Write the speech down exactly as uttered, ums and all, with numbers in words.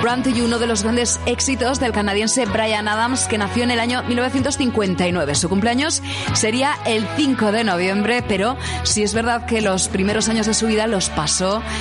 Run to You, uno de los grandes éxitos del canadiense Bryan Adams, que nació en el año mil novecientos cincuenta y nueve. Su cumpleaños sería el cinco de noviembre, pero sí es verdad que los primeros años de su vida los pasó